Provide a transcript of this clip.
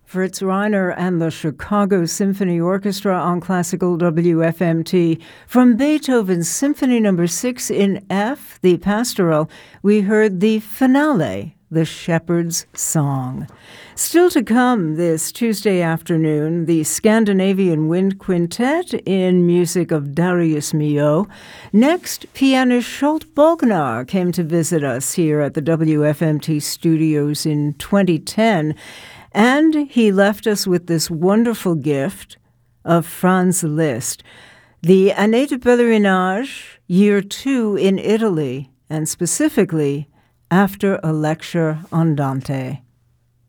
Fritz Reiner and the Chicago Symphony Orchestra on Classical WFMT. From Beethoven's Symphony No. 6 in F, the Pastoral, we heard the finale, The Shepherd's Song. Still to come this Tuesday afternoon, the Scandinavian Wind Quintet in music of Darius Milhaud. Next, pianist Scholt Bognar came to visit us here at the WFMT studios in 2010, and he left us with this wonderful gift of Franz Liszt, the Année de Pèlerinage, Year 2 in Italy, and specifically after a lecture on Dante.